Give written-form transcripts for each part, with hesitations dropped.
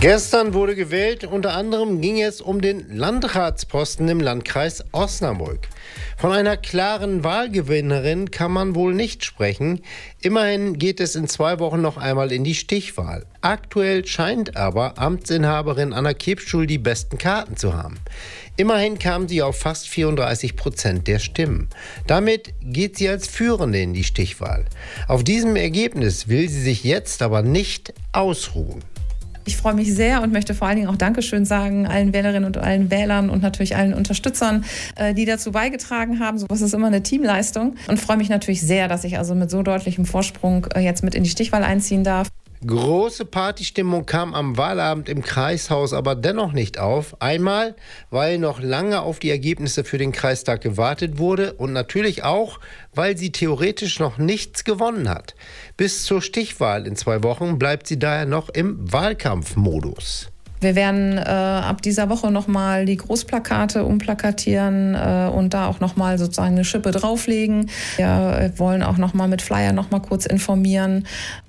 Gestern wurde gewählt, unter anderem ging es um den Landratsposten im Landkreis Osnabrück. Von einer klaren Wahlgewinnerin kann man wohl nicht sprechen. Immerhin geht es in 2 Wochen noch einmal in die Stichwahl. Aktuell scheint aber Amtsinhaberin Anna Kebschul die besten Karten zu haben. Immerhin kam sie auf fast 34% der Stimmen. Damit geht sie als Führende in die Stichwahl. Auf diesem Ergebnis will sie sich jetzt aber nicht ausruhen. Ich freue mich sehr und möchte vor allen Dingen auch Dankeschön sagen allen Wählerinnen und allen Wählern und natürlich allen Unterstützern, die dazu beigetragen haben. Sowas ist immer eine Teamleistung und freue mich natürlich sehr, dass ich also mit so deutlichem Vorsprung jetzt mit in die Stichwahl einziehen darf. Große Partystimmung kam am Wahlabend im Kreishaus aber dennoch nicht auf. Einmal, weil noch lange auf die Ergebnisse für den Kreistag gewartet wurde und natürlich auch, weil sie theoretisch noch nichts gewonnen hat. Bis zur Stichwahl in 2 Wochen bleibt sie daher noch im Wahlkampfmodus. Wir werden ab dieser Woche nochmal die Großplakate umplakatieren und da auch nochmal sozusagen eine Schippe drauflegen. Wir wollen auch nochmal mit Flyer nochmal kurz informieren.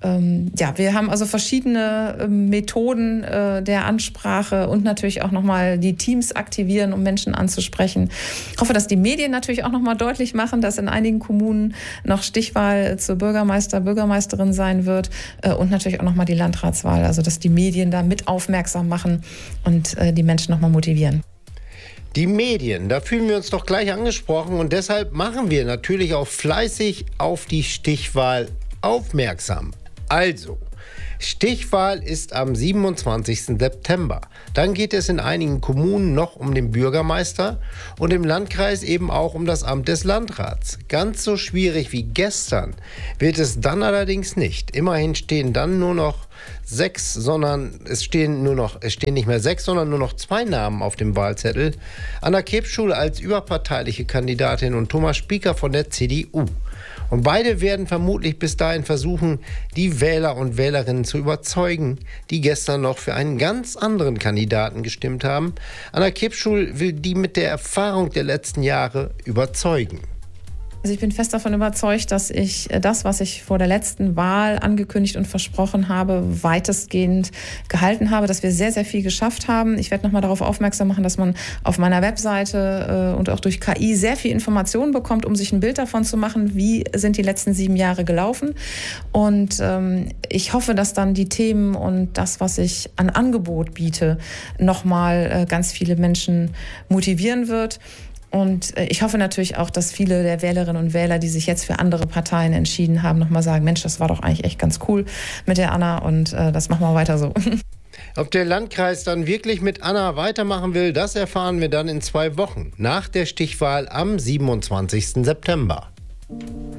Wir haben also verschiedene Methoden der Ansprache und natürlich auch nochmal die Teams aktivieren, um Menschen anzusprechen. Ich hoffe, dass die Medien natürlich auch nochmal deutlich machen, dass in einigen Kommunen noch Stichwahl zur Bürgermeister, Bürgermeisterin sein wird und natürlich auch nochmal die Landratswahl. Also dass die Medien da mit aufmerksam machen und die Menschen nochmal motivieren. Die Medien, da fühlen wir uns doch gleich angesprochen und deshalb machen wir natürlich auch fleißig auf die Stichwahl aufmerksam. Also, Stichwahl ist am 27. September. Dann geht es in einigen Kommunen noch um den Bürgermeister und im Landkreis eben auch um das Amt des Landrats. Ganz so schwierig wie gestern wird es dann allerdings nicht. Immerhin stehen dann nur noch 6, sondern es stehen nicht mehr 6, sondern nur noch 2 Namen auf dem Wahlzettel. Anna Kebschul als überparteiliche Kandidatin und Thomas Spieker von der CDU. Und beide werden vermutlich bis dahin versuchen, die Wähler und Wählerinnen zu überzeugen, die gestern noch für einen ganz anderen Kandidaten gestimmt haben. Anna Kebschul will die mit der Erfahrung der letzten Jahre überzeugen. Also ich bin fest davon überzeugt, dass ich das, was ich vor der letzten Wahl angekündigt und versprochen habe, weitestgehend gehalten habe, dass wir sehr, sehr viel geschafft haben. Ich werde nochmal darauf aufmerksam machen, dass man auf meiner Webseite und auch durch KI sehr viel Informationen bekommt, um sich ein Bild davon zu machen, wie sind die letzten 7 Jahre gelaufen. Und ich hoffe, dass dann die Themen und das, was ich an Angebot biete, nochmal ganz viele Menschen motivieren wird. Und ich hoffe natürlich auch, dass viele der Wählerinnen und Wähler, die sich jetzt für andere Parteien entschieden haben, nochmal sagen, Mensch, das war doch eigentlich echt ganz cool mit der Anna und das machen wir weiter so. Ob der Landkreis dann wirklich mit Anna weitermachen will, das erfahren wir dann in 2 Wochen, nach der Stichwahl am 27. September.